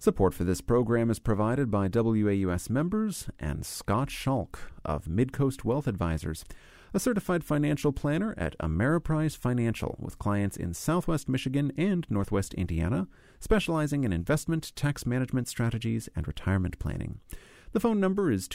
Support for this program is provided by WAUS members and Scott Schalk of Midcoast Wealth Advisors, a certified financial planner at Ameriprise Financial with clients in Southwest Michigan and Northwest Indiana, specializing in investment, tax management strategies, and retirement planning. The phone number is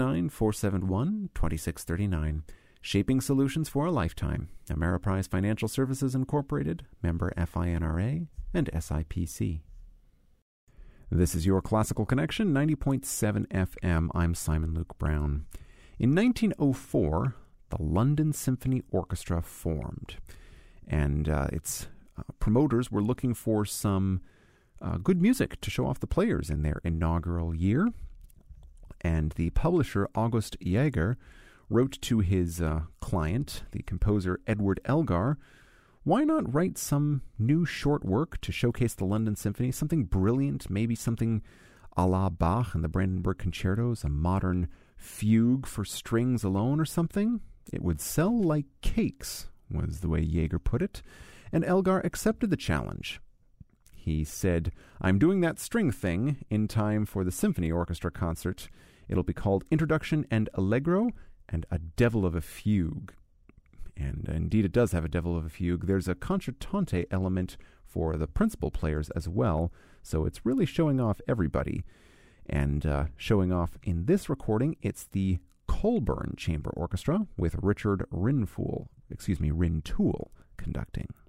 269-471-2639. Shaping solutions for a lifetime. Ameriprise Financial Services Incorporated, member FINRA and SIPC. This is your Classical Connection, 90.7 FM. I'm Simon Luke Brown. In 1904, the London Symphony Orchestra formed, and its promoters were looking for some good music to show off the players in their inaugural year. And the publisher, August Jaeger, wrote to his client, the composer Edward Elgar, why not write some new short work to showcase the London Symphony, something brilliant, maybe something a la Bach and the Brandenburg Concertos, a modern fugue for strings alone or something? It would sell like cakes, was the way Jaeger put it, and Elgar accepted the challenge. He said, I'm doing that string thing in time for the symphony orchestra concert. It'll be called Introduction and Allegro and a Devil of a Fugue. And indeed it does have a Devil of a Fugue. There's a concertante element for the principal players as well, so it's really showing off everybody. And showing off in this recording, it's the Colburn Chamber Orchestra with Richard Rintoul conducting.